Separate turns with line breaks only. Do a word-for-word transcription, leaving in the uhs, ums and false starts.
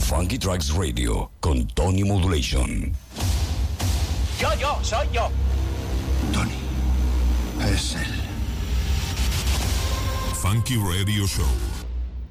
Funky Tracks Radio con Tony Modulation.
Yo, yo, soy yo.
Tony. Es él.
Funky Radio Show.